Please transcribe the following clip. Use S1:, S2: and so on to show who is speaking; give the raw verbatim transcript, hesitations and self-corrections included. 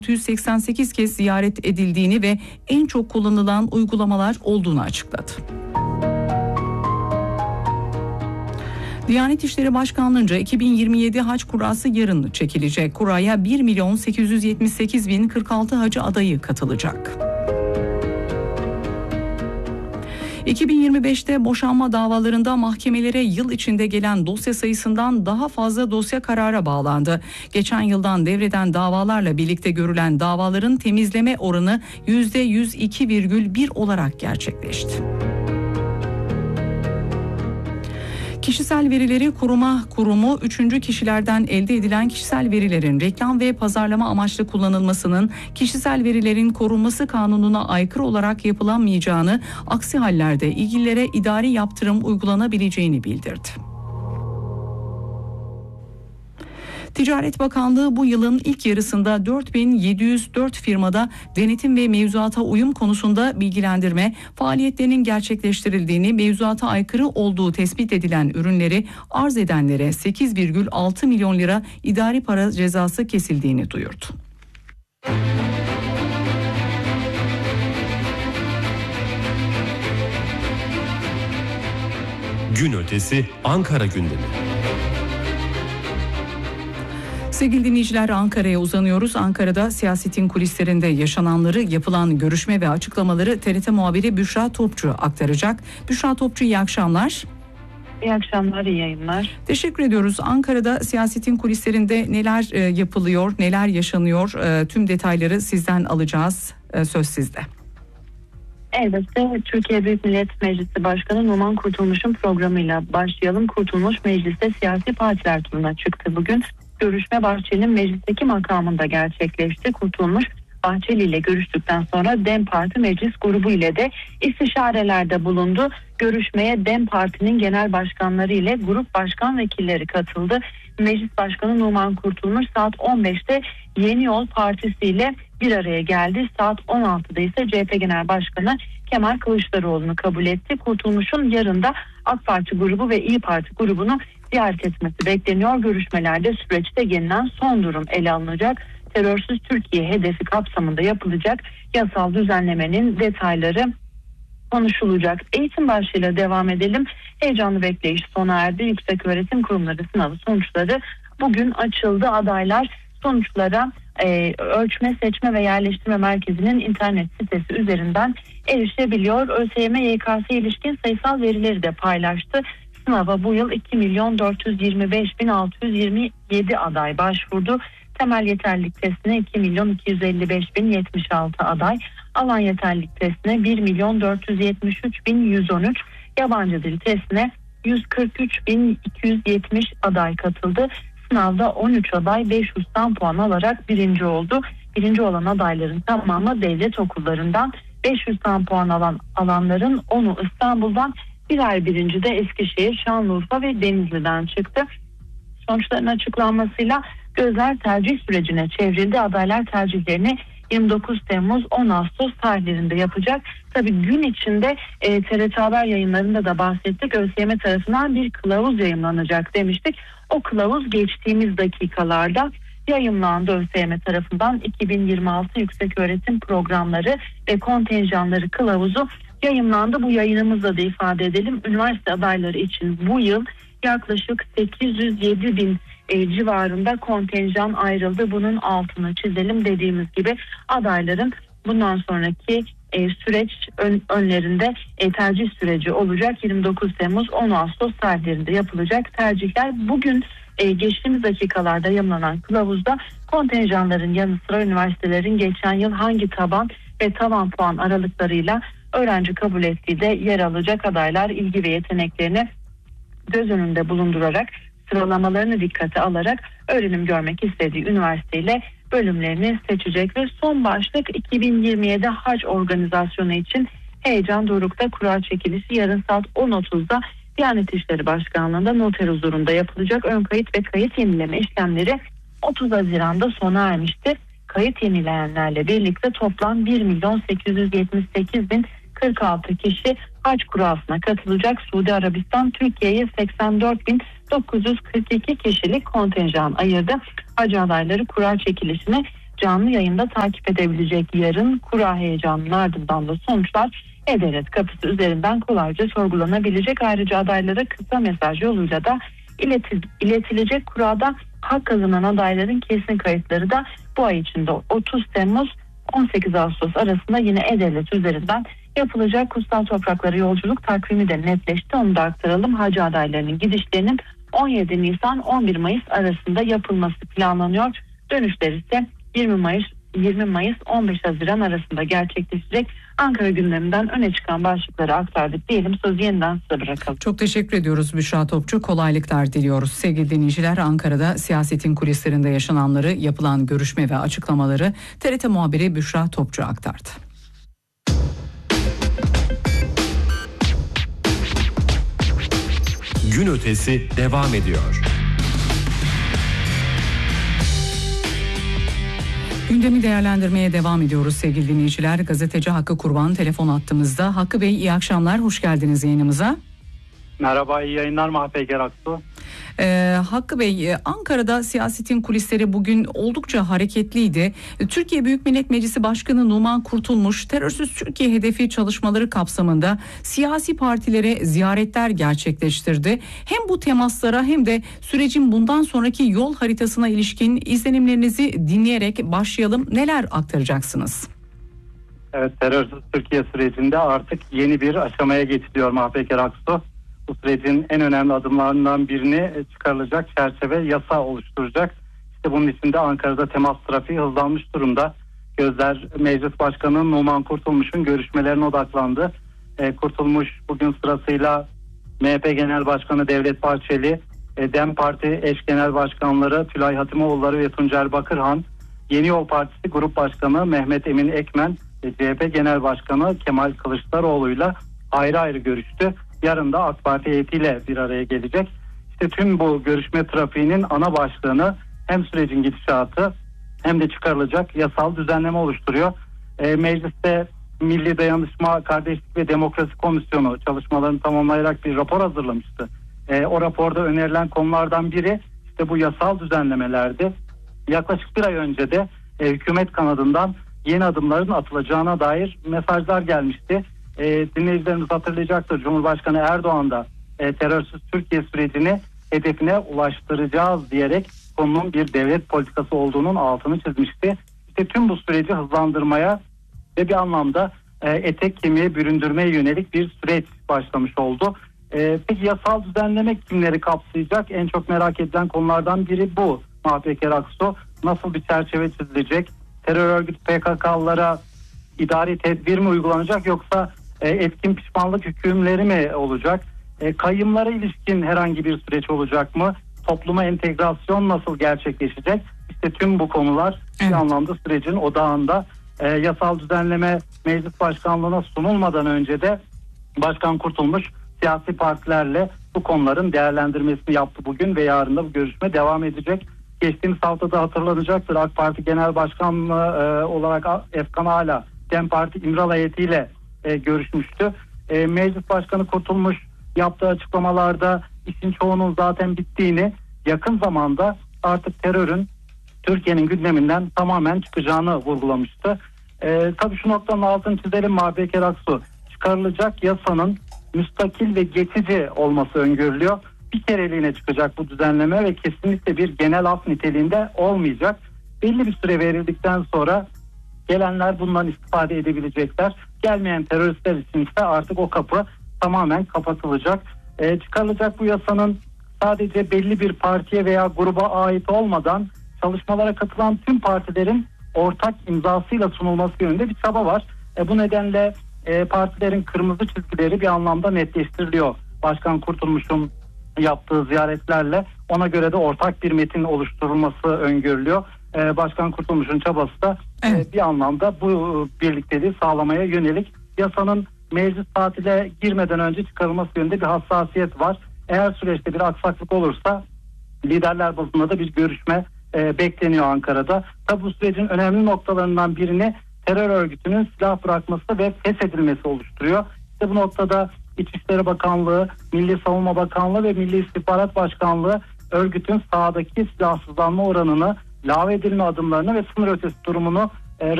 S1: yüz seksen sekiz kez ziyaret edildiğini ve en çok kullanılan uygulamalar olduğunu açıkladı. Diyanet İşleri Başkanlığı'nca iki bin yirmi yedi Hac Kurası yarın çekilecek. Kuraya bir milyon sekiz yüz yetmiş sekiz bin kırk altı hacı adayı katılacak. iki bin yirmi beşte boşanma davalarında mahkemelere yıl içinde gelen dosya sayısından daha fazla dosya karara bağlandı. Geçen yıldan devreden davalarla birlikte görülen davaların temizleme oranı yüzde yüz iki virgül bir olarak gerçekleşti. Kişisel verileri koruma kurumu üçüncü kişilerden elde edilen kişisel verilerin reklam ve pazarlama amaçlı kullanılmasının kişisel verilerin korunması kanununa aykırı olarak yapılamayacağını, aksi hallerde ilgililere idari yaptırım uygulanabileceğini bildirdi. Ticaret Bakanlığı bu yılın ilk yarısında dört bin yedi yüz dört firmada denetim ve mevzuata uyum konusunda bilgilendirme faaliyetlerinin gerçekleştirildiğini, mevzuata aykırı olduğu tespit edilen ürünleri arz edenlere sekiz virgül altı milyon lira idari para cezası kesildiğini duyurdu.
S2: Gün ötesi Ankara gündemi.
S1: Sevgili dinleyiciler, Ankara'ya uzanıyoruz. Ankara'da siyasetin kulislerinde yaşananları, yapılan görüşme ve açıklamaları T R T muhabiri Büşra Topçu aktaracak. Büşra Topçu, iyi akşamlar.
S3: İyi akşamlar, iyi yayınlar.
S1: Teşekkür ediyoruz. Ankara'da siyasetin kulislerinde neler e, yapılıyor, neler yaşanıyor? E, tüm detayları sizden alacağız. E, söz sizde.
S3: Elbette Türkiye Büyük Millet Meclisi Başkanı Numan Kurtulmuş'un programıyla başlayalım. Kurtulmuş mecliste siyasi partiler turuna çıktı bugün. Görüşme Bahçeli'nin meclisteki makamında gerçekleşti. Kurtulmuş, Bahçeli ile görüştükten sonra DEM Parti meclis grubu ile de istişarelerde bulundu. Görüşmeye DEM Parti'nin genel başkanları ile grup başkan vekilleri katıldı. Meclis Başkanı Numan Kurtulmuş saat on beşte Yeni Yol Partisi ile bir araya geldi. Saat on altıda ise C H P Genel Başkanı Kemal Kılıçdaroğlu'nu kabul etti. Kurtulmuş'un yarın da AK Parti grubu ve İYİ Parti grubunu ziyaret etmesi bekleniyor. Görüşmelerde süreçte gelinen son durum ele alınacak. Terörsüz Türkiye hedefi kapsamında yapılacak yasal düzenlemenin detayları konuşulacak. Eğitim başlığıyla devam edelim. Heyecanlı bekleyiş sona erdi. Yükseköğretim Kurumları sınavı sonuçları bugün açıldı. Adaylar sonuçlara e, Ölçme, Seçme ve Yerleştirme Merkezi'nin internet sitesi üzerinden erişebiliyor. ÖSYM, Y K S'ye ilişkin sayısal verileri de paylaştı. Sınava bu yıl iki milyon dört yüz yirmi beş bin altı yüz yirmi yedi aday başvurdu. Temel yeterlilik testine iki milyon iki yüz elli beş bin yetmiş altı aday, alan yeterlilik testine bir milyon dört yüz yetmiş üç bin yüz on üç, yabancı dil testine yüz kırk üç bin iki yüz yetmiş aday katıldı. Sınavda on üç aday beş yüzden puan alarak birinci oldu. Birinci olan adayların tamamı devlet okullarından, beş yüzden puan alan alanların onu İstanbul'dan, birer birinci de Eskişehir, Şanlıurfa ve Denizli'den çıktı. Sonuçların açıklanmasıyla gözler tercih sürecine çevrildi. Adaylar tercihlerini yirmi dokuz Temmuz on Ağustos tarihlerinde yapacak. Tabii gün içinde e, T R T Haber yayınlarında da bahsettik. ÖSYM tarafından bir kılavuz yayınlanacak demiştik. O kılavuz geçtiğimiz dakikalarda yayımlandı. ÖSYM tarafından iki bin yirmi altı Yükseköğretim Programları ve Kontenjanları kılavuzu yayımlandı. Bu yayınımızda da ifade edelim. Üniversite adayları için bu yıl yaklaşık sekiz yüz yedi bin e, civarında kontenjan ayrıldı. Bunun altını çizelim. Dediğimiz gibi adayların bundan sonraki e, süreç ön, önlerinde e, tercih süreci olacak. yirmi dokuz Temmuz on Ağustos tarihlerinde yapılacak tercihler. Bugün e, geçtiğimiz dakikalarda yayımlanan kılavuzda kontenjanların yanı sıra üniversitelerin geçen yıl hangi taban ve tavan puan aralıklarıyla öğrenci kabul ettiği de yer alacak. Adaylar ilgi ve yeteneklerini göz önünde bulundurarak, sıralamalarını dikkate alarak öğrenim görmek istediği üniversiteyle bölümlerini seçecek. Ve son başlık iki bin yirmi yedi Hac organizasyonu için heyecan dorukta. Kura çekilişi yarın saat on otuzda Diyanet İşleri Başkanlığı'nda noter huzurunda yapılacak. Ön kayıt ve kayıt yenileme işlemleri otuz Haziran'da sona ermişti. Kayıt yenileyenlerle birlikte toplam bir milyon sekiz yüz yetmiş sekiz bin kırk altı kişi hac kurasına katılacak. Suudi Arabistan Türkiye'ye seksen dört bin dokuz yüz kırk iki kişilik kontenjan ayırdı. Hac adayları kura çekilişine canlı yayında takip edebilecek. Yarın kura heyecanının ardından da sonuçlar E-Devlet kapısı üzerinden kolayca sorgulanabilecek. Ayrıca adaylara kısa mesaj yoluyla da iletil, iletilecek. Kurada hak kazanan adayların kesin kayıtları da bu ay içinde otuz Temmuz on sekiz Ağustos arasında yine E-Devlet üzerinden yapılacak. Kutsal topraklara yolculuk takvimi de netleşti. Onu da aktaralım. Hacı adaylarının gidişlerinin on yedi Nisan on bir Mayıs arasında yapılması planlanıyor. Dönüşler ise yirmi Mayıs yirmi Mayıs on beş Haziran arasında gerçekleşecek. Ankara gündeminden öne çıkan başlıkları aktardık diyelim. Sözü yeniden size bırakalım.
S1: Çok teşekkür ediyoruz Büşra Topçu. Kolaylıklar diliyoruz. Sevgili dinleyiciler, Ankara'da siyasetin kulislerinde yaşananları, yapılan görüşme ve açıklamaları T R T muhabiri Büşra Topçu aktardı.
S2: Gün ötesi devam ediyor.
S1: Gündemi değerlendirmeye devam ediyoruz sevgili dinleyiciler. Gazeteci Hakkı Kurban telefon attığımızda. Hakkı Bey, iyi akşamlar, hoş geldiniz yayınımıza.
S4: Merhaba, iyi yayınlar Mahpeker Aksu.
S1: Ee, Hakkı Bey, Ankara'da siyasetin kulisleri bugün oldukça hareketliydi. Türkiye Büyük Millet Meclisi Başkanı Numan Kurtulmuş, terörsüz Türkiye hedefi çalışmaları kapsamında siyasi partilere ziyaretler gerçekleştirdi. Hem bu temaslara hem de sürecin bundan sonraki yol haritasına ilişkin izlenimlerinizi dinleyerek başlayalım. Neler aktaracaksınız?
S4: Evet, terörsüz Türkiye sürecinde artık yeni bir aşamaya geçiliyor Mahpeker Aksu. Bu sürecin en önemli adımlarından birini çıkarılacak çerçeve yasa oluşturacak. İşte bunun için de Ankara'da temas trafiği hızlanmış durumda. Gözler Meclis Başkanı Numan Kurtulmuş'un görüşmelerine odaklandı. E, Kurtulmuş bugün sırasıyla M H P Genel Başkanı Devlet Bahçeli, e, DEM Parti eş genel başkanları Tülay Hatimoğulları ve Tuncer Bakırhan, Yeni Yol Partisi Grup Başkanı Mehmet Emin Ekmen ve C H P Genel Başkanı Kemal Kılıçdaroğlu'yla ayrı ayrı görüştü. Yarın da AK Parti heyetiyle bir araya gelecek. İşte tüm bu görüşme trafiğinin ana başlığını hem sürecin gidişatı hem de çıkarılacak yasal düzenleme oluşturuyor. E, mecliste Milli Dayanışma, Kardeşlik ve Demokrasi Komisyonu çalışmalarını tamamlayarak bir rapor hazırlamıştı. E, o raporda önerilen konulardan biri işte bu yasal düzenlemelerdi. Yaklaşık bir ay önce de e, hükümet kanadından yeni adımların atılacağına dair mesajlar gelmişti. E, dinleyicilerimiz hatırlayacaktır. Cumhurbaşkanı Erdoğan da e, terörsüz Türkiye sürecini hedefine ulaştıracağız diyerek konunun bir devlet politikası olduğunun altını çizmişti. İşte tüm bu süreci hızlandırmaya ve bir anlamda e, etek kemiğe büründürmeye yönelik bir süreç başlamış oldu. E, peki yasal düzenleme kimleri kapsayacak? En çok merak edilen konulardan biri bu. Mahpeker Aksu, nasıl bir çerçeve çizilecek? Terör örgütü P K K'lılara idari tedbir mi uygulanacak, yoksa e, etkin pişmanlık hükümleri mi olacak? E, kayyımlara ilişkin herhangi bir süreç olacak mı? Topluma entegrasyon nasıl gerçekleşecek? İşte tüm bu konular evet. Bir anlamda sürecin odağında. E, yasal düzenleme meclis başkanlığına sunulmadan önce de Başkan Kurtulmuş siyasi partilerle bu konuların değerlendirmesini yaptı bugün ve yarın da bu görüşme devam edecek. Geçtiğimiz haftada hatırlanacaktır. AK Parti Genel Başkanlığı e, olarak Efkan Ala DEM Parti İmralı heyetiyle e, görüşmüştü. E, Meclis Başkanı Kurtulmuş yaptığı açıklamalarda işin çoğunun zaten bittiğini, yakın zamanda artık terörün Türkiye'nin gündeminden tamamen çıkacağını vurgulamıştı. E, tabii şu noktanın altını çizelim Mahpeker Aksu. Çıkarılacak yasanın müstakil ve geçici olması öngörülüyor. Bir kereliğine çıkacak bu düzenleme ve kesinlikle bir genel af niteliğinde olmayacak. Belli bir süre verildikten sonra gelenler bundan istifade edebilecekler. Gelmeyen teröristler için ise artık o kapı tamamen kapatılacak. Ee, çıkarılacak bu yasanın sadece belli bir partiye veya gruba ait olmadan çalışmalara katılan tüm partilerin ortak imzasıyla sunulması yönünde bir çaba var. E, bu nedenle e, partilerin kırmızı çizgileri bir anlamda netleştiriliyor. Başkan Kurtulmuş'un yaptığı ziyaretlerle ona göre de ortak bir metin oluşturulması öngörülüyor. Ee, Başkan Kurtulmuş'un çabası da evet. e, bir anlamda bu birlikteliği sağlamaya yönelik. Yasanın meclis tatile girmeden önce çıkarılması yönünde bir hassasiyet var. Eğer süreçte bir aksaklık olursa liderler bazında da bir görüşme e, bekleniyor Ankara'da. Tabi bu sürecin önemli noktalarından birini terör örgütünün silah bırakması ve feshedilmesi oluşturuyor. İşte bu noktada İçişleri Bakanlığı, Milli Savunma Bakanlığı ve Milli İstihbarat Başkanlığı örgütün sahadaki silahsızlanma oranını lağvedilme adımlarını ve sınır ötesi durumunu